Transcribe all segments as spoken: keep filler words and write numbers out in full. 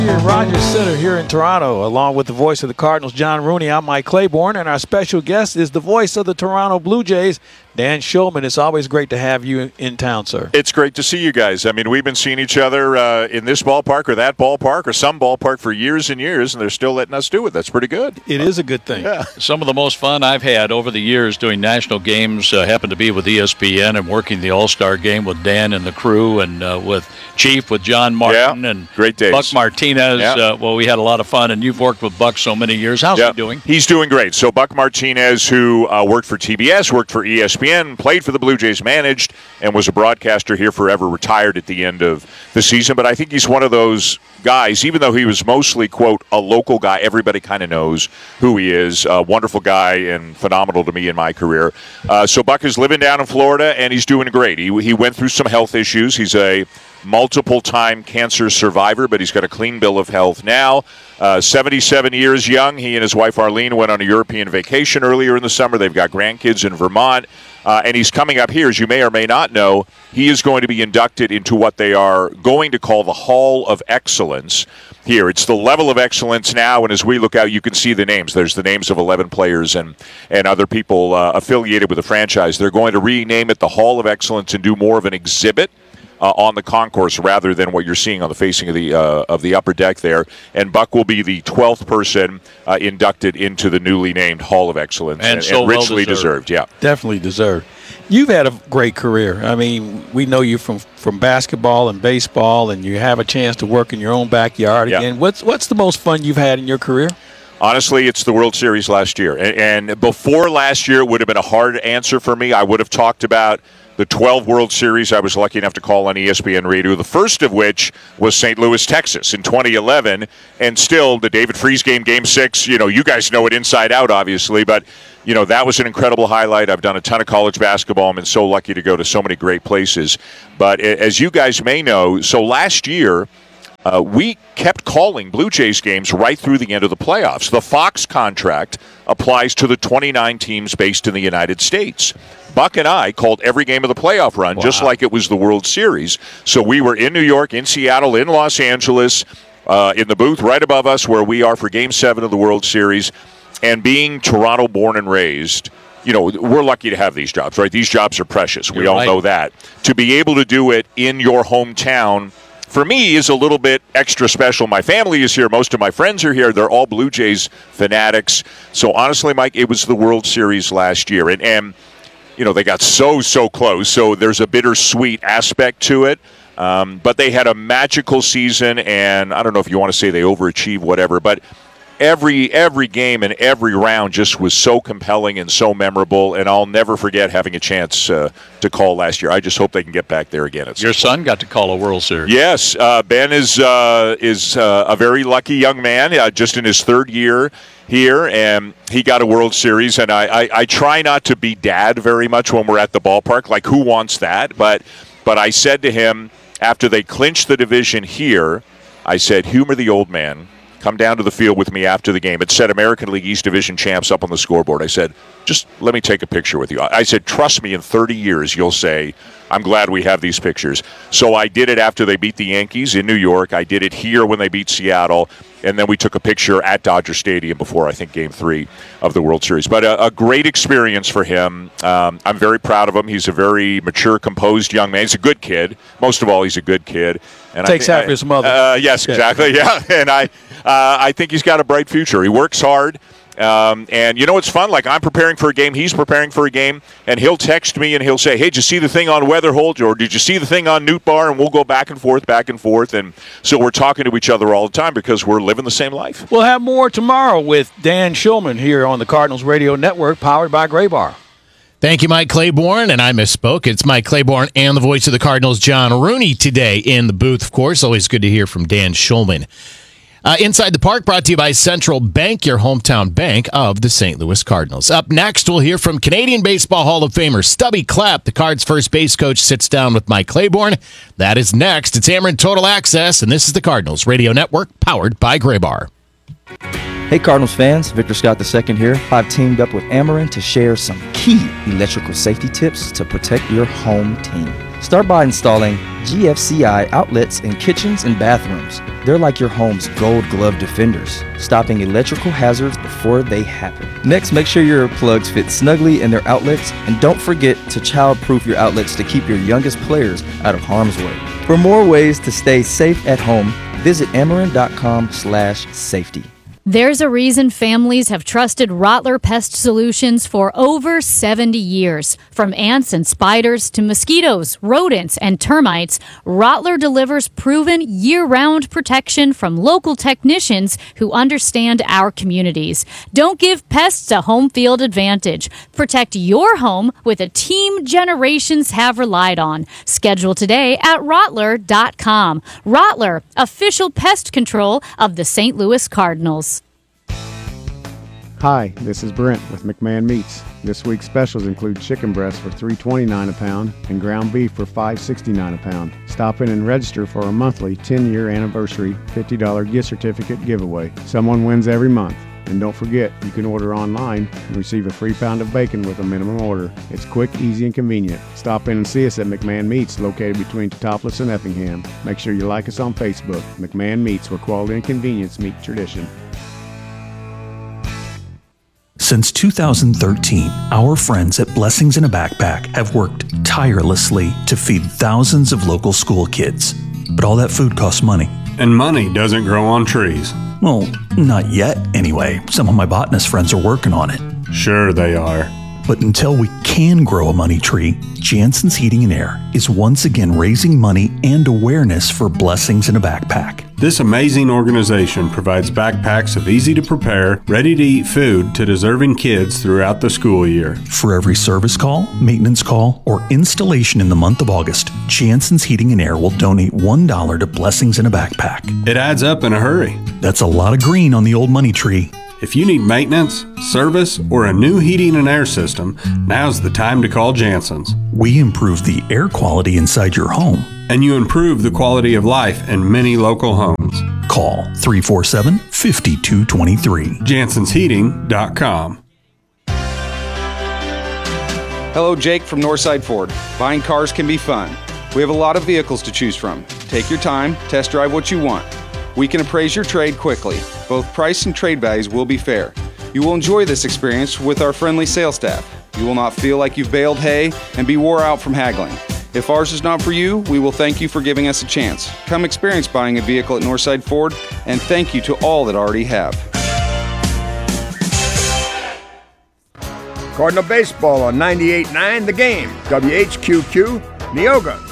Here at Rogers Center here in Toronto, along with the voice of the Cardinals, John Rooney. I'm Mike Claiborne, and our special guest is the voice of the Toronto Blue Jays, Dan Shulman. It's always great to have you in town, sir. It's great to see you guys. I mean, we've been seeing each other uh, in this ballpark or that ballpark or some ballpark for years and years, and they're still letting us do it. That's pretty good. It is a good thing. Yeah. Some of the most fun I've had over the years doing national games uh, happened to be with E S P N and working the All-Star game with Dan and the crew, and uh, with Chief, with John Martin, yeah. and great days. Buck Martinez. Yeah. Uh, well, we had a lot of fun, and you've worked with Buck so many years. How's yeah. he doing? He's doing great. So Buck Martinez, who uh, worked for T B S, worked for E S P N, played for the Blue Jays, managed, and was a broadcaster here forever, retired at the end of the season. But I think he's one of those guys, even though he was mostly, quote, a local guy, everybody kind of knows who he is. A wonderful guy and phenomenal to me in my career. Uh, so Buck is living down in Florida, and he's doing great. He, he went through some health issues. He's a multiple-time cancer survivor, but he's got a clean bill of health now. Uh, seventy-seven years young. He and his wife Arlene went on a European vacation earlier in the summer. They've got grandkids in Vermont. Uh, and he's coming up here, as you may or may not know. He is going to be inducted into what they are going to call the Hall of Excellence here. It's the level of excellence now, and as we look out, you can see the names. There's the names of eleven players and, and other people uh, affiliated with the franchise. They're going to rename it the Hall of Excellence and do more of an exhibit Uh, on the concourse rather than what you're seeing on the facing of the uh, of the upper deck there. And Buck will be the twelfth person uh, inducted into the newly named Hall of Excellence. And, and so and richly well deserved. deserved. Yeah, Definitely deserved. You've had a great career. I mean, we know you from, from basketball and baseball, and you have a chance to work in your own backyard yeah. again. What's what's the most fun you've had in your career? Honestly, it's the World Series last year. And, and before last year, it would have been a hard answer for me. I would have talked about the twelve World Series I was lucky enough to call on E S P N radio, the first of which was Saint Louis, Texas in twenty eleven, and still the David Freese game, Game six, you know, you guys know it inside out, obviously, but, you know, that was an incredible highlight. I've done a ton of college basketball. I've been so lucky to go to so many great places. But as you guys may know, so last year, uh, we kept calling Blue Jays games right through the end of the playoffs. The Fox contract applies to the twenty-nine teams based in the United States. Buck and I called every game of the playoff run wow. just like it was the World Series. So we were in New York, in Seattle, in Los Angeles, uh, in the booth right above us where we are for Game seven of the World Series. And being Toronto born and raised, you know, we're lucky to have these jobs, right? These jobs are precious. We You're all right. know that. To be able to do it in your hometown, for me, is a little bit extra special. My family is here. Most of my friends are here. They're all Blue Jays fanatics. So honestly, Mike, it was the World Series last year. And, and you know, they got so, so close. So there's a bittersweet aspect to it. Um, but they had a magical season, and I don't know if you want to say they overachieved, whatever, but every every game and every round just was so compelling and so memorable, and I'll never forget having a chance uh, to call last year. I just hope they can get back there again. At Your son got to call a World Series. Yes, uh, Ben is uh, is uh, a very lucky young man, uh, just in his third year here, and he got a World Series. And I, I, I try not to be dad very much when we're at the ballpark. Like, who wants that? But but I said to him after they clinched the division here, I said, humor the old man. Come down to the field with me after the game. It said American League East Division champs up on the scoreboard. I said, just let me take a picture with you. I said, trust me, in thirty years, you'll say, I'm glad we have these pictures. So I did it after they beat the Yankees in New York. I did it here when they beat Seattle. And then we took a picture at Dodger Stadium before, I think, Game three of the World Series. But a, a great experience for him. Um, I'm very proud of him. He's a very mature, composed young man. He's a good kid. Most of all, he's a good kid. And Takes I, after his mother. Uh, yes, exactly. Yeah, and I, uh, I think he's got a bright future. He works hard. Um, and you know what's fun? Like, I'm preparing for a game, he's preparing for a game, and he'll text me and he'll say, hey, did you see the thing on Weatherholt, or did you see the thing on Newt Bar? And we'll go back and forth, back and forth. And so we're talking to each other all the time because we're living the same life. We'll have more tomorrow with Dan Shulman here on the Cardinals Radio Network, powered by Graybar. Thank you, Mike Claiborne, and I misspoke. It's Mike Claiborne and the voice of the Cardinals, John Rooney, today in the booth, of course. Always good to hear from Dan Shulman. Uh, Inside the Park, brought to you by Central Bank, your hometown bank of the Saint Louis Cardinals. Up next, we'll hear from Canadian Baseball Hall of Famer Stubby Clapp. The Cards' first base coach sits down with Mike Claiborne. That is next. It's Ameren Total Access, and this is the Cardinals Radio Network, powered by Graybar. Hey Cardinals fans, Victor Scott the second here. I've teamed up with Ameren to share some key electrical safety tips to protect your home team. Start by installing G F C I outlets in kitchens and bathrooms. They're like your home's gold glove defenders, stopping electrical hazards before they happen. Next, make sure your plugs fit snugly in their outlets, and don't forget to child-proof your outlets to keep your youngest players out of harm's way. For more ways to stay safe at home, visit Ameren.com slash safety. There's a reason families have trusted Rottler Pest Solutions for over seventy years. From ants and spiders to mosquitoes, rodents, and termites, Rottler delivers proven year-round protection from local technicians who understand our communities. Don't give pests a home field advantage. Protect your home with a team generations have relied on. Schedule today at Rottler dot com. Rottler, official pest control of the Saint Louis Cardinals. Hi, this is Brent with McMahon Meats. This week's specials include chicken breasts for three dollars and twenty-nine cents a pound and ground beef for five dollars and sixty-nine cents a pound. Stop in and register for our monthly ten-year anniversary fifty dollars gift certificate giveaway. Someone wins every month. And don't forget, you can order online and receive a free pound of bacon with a minimum order. It's quick, easy, and convenient. Stop in and see us at McMahon Meats, located between Teutopolis and Effingham. Make sure you like us on Facebook. McMahon Meats, where quality and convenience meet tradition. Since two thousand thirteen, our friends at Blessings in a Backpack have worked tirelessly to feed thousands of local school kids. But all that food costs money. And money doesn't grow on trees. Well, not yet, anyway. Some of my botanist friends are working on it. Sure they are. But until we can grow a money tree, Jansen's Heating and Air is once again raising money and awareness for Blessings in a Backpack. This amazing organization provides backpacks of easy-to-prepare, ready-to-eat food to deserving kids throughout the school year. For every service call, maintenance call, or installation in the month of August, Jansen's Heating and Air will donate one dollar to Blessings in a Backpack. It adds up in a hurry. That's a lot of green on the old money tree. If you need maintenance, service, or a new heating and air system, now's the time to call Jansen's. We improve the air quality inside your home. And you improve the quality of life in many local homes. Call three four seven, five two two three. Jansens Heating dot com. Hello, Jake from Northside Ford. Buying cars can be fun. We have a lot of vehicles to choose from. Take your time, test drive what you want. We can appraise your trade quickly. Both price and trade values will be fair. You will enjoy this experience with our friendly sales staff. You will not feel like you've baled hay and be wore out from haggling. If ours is not for you, we will thank you for giving us a chance. Come experience buying a vehicle at Northside Ford, and thank you to all that already have. Cardinal Baseball on ninety-eight point nine The Game, W H Q Q, Neoga.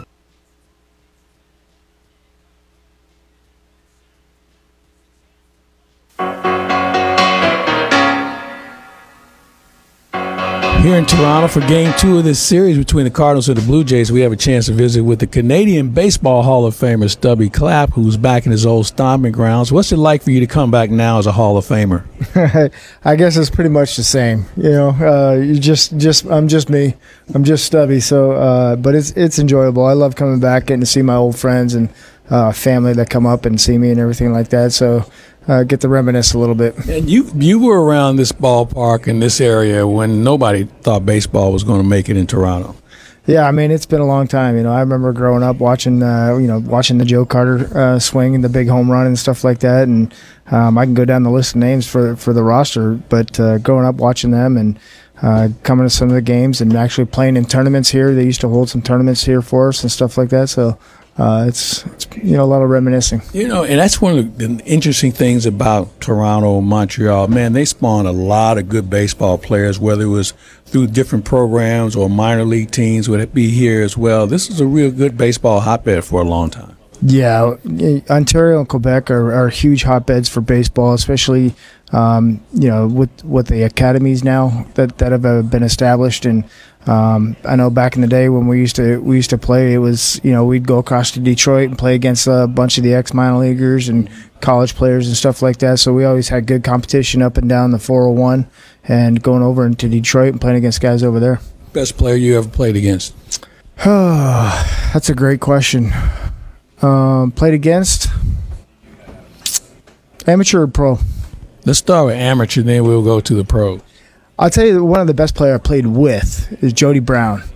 Here in Toronto for game two of this series between the Cardinals and the Blue Jays, we have a chance to visit with the Canadian Baseball Hall of Famer Stubby Clapp, who's back in his old stomping grounds. What's it like for you to come back now as a Hall of Famer? I guess it's pretty much the same. You know, uh, you just, just, I'm just me. I'm just Stubby. So, uh, but it's it's enjoyable. I love coming back, getting to see my old friends and uh, family that come up and see me and everything like that. So. Uh, get to reminisce a little bit. And you you were around this ballpark in this area when nobody thought baseball was going to make it in Toronto. Yeah, I mean, it's been a long time. You know, I remember growing up watching, uh, you know, watching the Joe Carter uh, swing and the big home run and stuff like that. And um, I can go down the list of names for for the roster, but uh, growing up watching them and uh, coming to some of the games and actually playing in tournaments here. They used to hold some tournaments here for us and stuff like that. So. Uh, it's, it's, you know, a lot of reminiscing. You know, and that's one of the interesting things about Toronto, Montreal. Man, they spawned a lot of good baseball players, whether it was through different programs or minor league teams, would it be here as well. This is a real good baseball hotbed for a long time. Yeah, Ontario and Quebec are, are huge hotbeds for baseball, especially, um, you know, with, with the academies now that, that have uh, been established. And um, I know back in the day when we used to we used to play, it was, you know, we'd go across to Detroit and play against a bunch of the ex-minor leaguers and college players and stuff like that. So we always had good competition up and down the four oh one and going over into Detroit and playing against guys over there. Best player you ever played against? Oh, that's a great question. Um, played against amateur or pro? Let's start with amateur, then we'll go to the pro. I'll tell you one of the best players I played with is Jody Brown.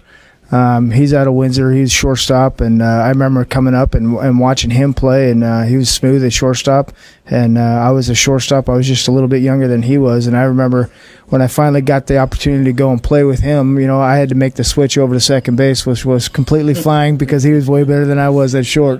Um, he's out of Windsor. He's shortstop, and uh, I remember coming up and, and watching him play, and uh, he was smooth at shortstop, and uh, I was a shortstop. I was just a little bit younger than he was, and I remember when I finally got the opportunity to go and play with him, you know, I had to make the switch over to second base, which was completely flying because he was way better than I was at short.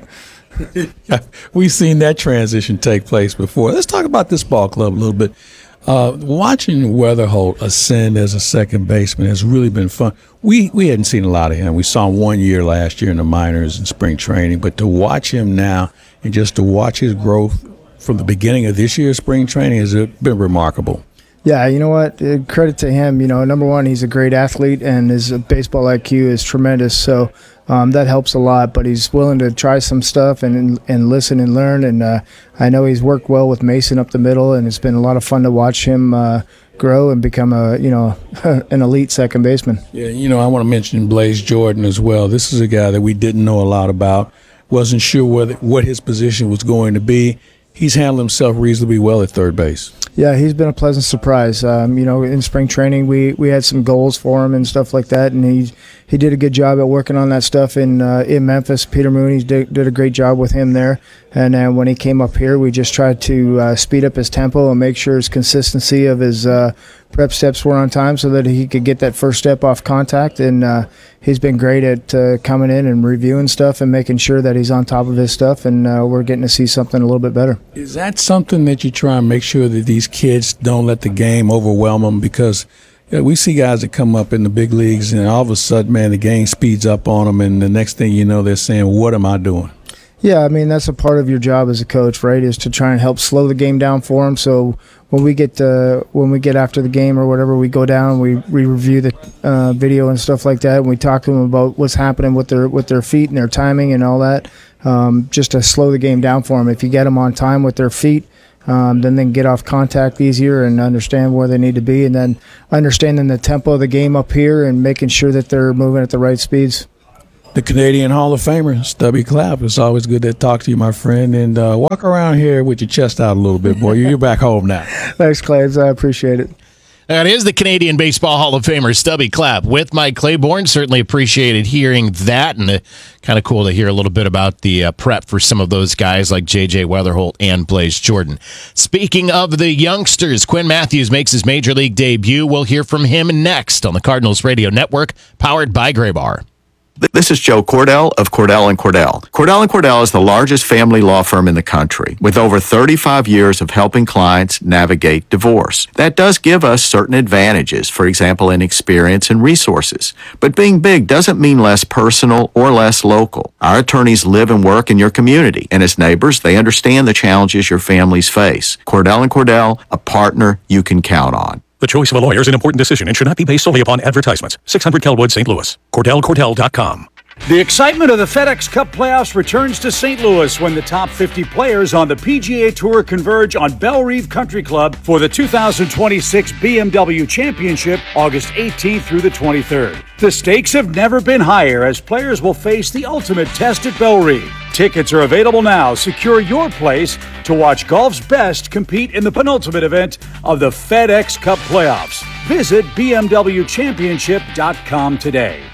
We've seen that transition take place before. Let's talk about this ball club a little bit. Uh, watching Weatherholt ascend as a second baseman has really been fun. We we hadn't seen a lot of him. We saw him one year last year in the minors and spring training, but to watch him now and just to watch his growth from the beginning of this year's spring training has been remarkable. Yeah, you know what? Uh, credit to him. You know, number one, he's a great athlete, and his baseball I Q is tremendous. So um, that helps a lot. But he's willing to try some stuff and and listen and learn. And uh, I know he's worked well with Mason up the middle, and it's been a lot of fun to watch him uh, grow and become a you know an elite second baseman. Yeah, you know, I want to mention Blaze Jordan as well. This is a guy that we didn't know a lot about. Wasn't sure whether what his position was going to be. He's handled himself reasonably well at third base. Yeah, he's been a pleasant surprise. Um, you know, in spring training, we, we had some goals for him and stuff like that, and he he did a good job at working on that stuff in uh, in Memphis. Peter Mooney did, did a great job with him there, and uh, when he came up here, we just tried to uh, speed up his tempo and make sure his consistency of his uh, prep steps were on time so that he could get that first step off contact, and uh, he's been great at uh, coming in and reviewing stuff and making sure that he's on top of his stuff, and uh, we're getting to see something a little bit better. Is that something that you try and make sure that these kids don't let the game overwhelm them? Because you know, we see guys that come up in the big leagues and all of a sudden, man, the game speeds up on them, and the next thing you know, they're saying, what am I doing? Yeah, I mean, that's a part of your job as a coach, right, is to try and help slow the game down for them. So when we get uh, when we get after the game or whatever, we go down, we, we review the uh, video and stuff like that, and we talk to them about what's happening with their with their feet and their timing and all that, um, just to slow the game down for them. If you get them on time with their feet, um, then they can get off contact easier and understand where they need to be, and then understanding the tempo of the game up here and making sure that they're moving at the right speeds. The Canadian Hall of Famer, Stubby Clapp. It's always good to talk to you, my friend, and uh, walk around here with your chest out a little bit, boy. You're back home now. Thanks, Claves. I appreciate it. That is the Canadian Baseball Hall of Famer, Stubby Clapp, with Mike Claiborne. Certainly appreciated hearing that, and uh, kind of cool to hear a little bit about the uh, prep for some of those guys like J J Weatherholt and Blaze Jordan. Speaking of the youngsters, Quinn Matthews makes his Major League debut. We'll hear from him next on the Cardinals Radio Network, powered by Graybar. This is Joe Cordell of Cordell and Cordell. Cordell and Cordell is the largest family law firm in the country, with over thirty-five years of helping clients navigate divorce. That does give us certain advantages, for example, in experience and resources. But being big doesn't mean less personal or less local. Our attorneys live and work in your community, and as neighbors, they understand the challenges your families face. Cordell and Cordell, a partner you can count on. The choice of a lawyer is an important decision and should not be based solely upon advertisements. six hundred Kelwood, Saint Louis. Cordell Cordell dot com. The excitement of the FedEx Cup playoffs returns to Saint Louis when the top fifty players on the P G A Tour converge on Bellerive Country Club for the two thousand twenty-six B M W Championship, August eighteenth through the twenty-third. The stakes have never been higher as players will face the ultimate test at Bellerive. Tickets are available now. Secure your place to watch golf's best compete in the penultimate event of the FedEx Cup playoffs. Visit B M W Championship dot com today.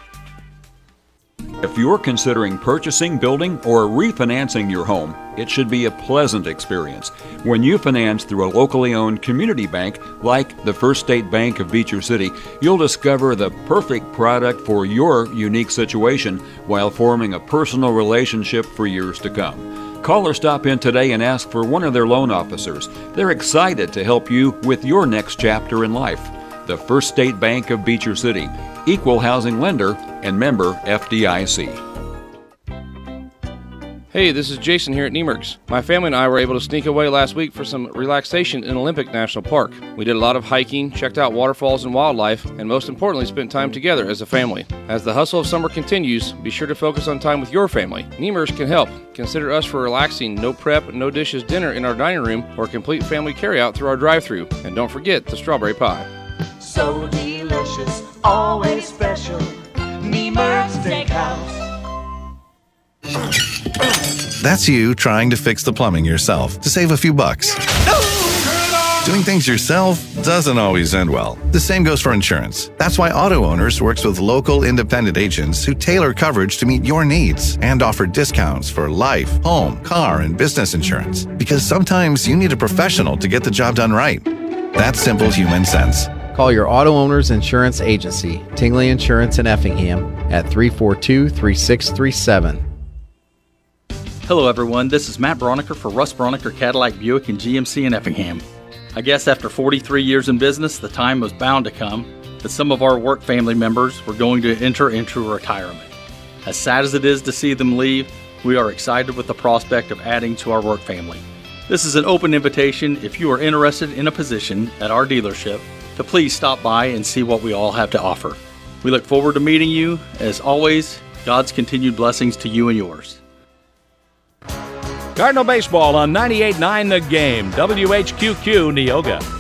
If you're considering purchasing, building, or refinancing your home, it should be a pleasant experience. When you finance through a locally owned community bank like the First State Bank of Beecher City, you'll discover the perfect product for your unique situation while forming a personal relationship for years to come. Call or stop in today and ask for one of their loan officers. They're excited to help you with your next chapter in life. The First State Bank of Beecher City, equal housing lender and member F D I C. Hey, this is Jason here at Niemerks. My family and I were able to sneak away last week for some relaxation in Olympic National Park. We did a lot of hiking, checked out waterfalls and wildlife, and most importantly, spent time together as a family. As the hustle of summer continues, be sure to focus on time with your family. Niemerks can help. Consider us for relaxing, no prep, no dishes dinner in our dining room, or complete family carryout through our drive-thru. And don't forget the strawberry pie. So delicious, always special. Niemerks Steakhouse. That's you trying to fix the plumbing yourself to save a few bucks. Doing things yourself doesn't always end well. The same goes for insurance. That's why Auto Owners works with local independent agents who tailor coverage to meet your needs and offer discounts for life, home, car, and business insurance. Because sometimes you need a professional to get the job done right. That's simple human sense. Call your Auto Owners Insurance Agency, Tingley Insurance in Effingham, at three four two, three six three seven. Hello, everyone. This is Matt Broniker for Russ Broniker Cadillac Buick and G M C in Effingham. I guess after forty-three years in business, the time was bound to come that some of our work family members were going to enter into retirement. As sad as it is to see them leave, we are excited with the prospect of adding to our work family. This is an open invitation if you are interested in a position at our dealership to please stop by and see what we all have to offer. We look forward to meeting you. As always, God's continued blessings to you and yours. Cardinal Baseball on ninety-eight point nine The Game, W H Q Q Neoga.